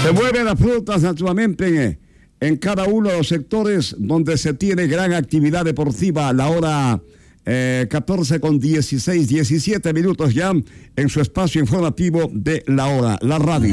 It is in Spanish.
Se mueven las frutas naturalmente en cada uno de los sectores donde se tiene gran actividad deportiva. A la hora 14:17 minutos ya en su espacio informativo de La Hora, la radio.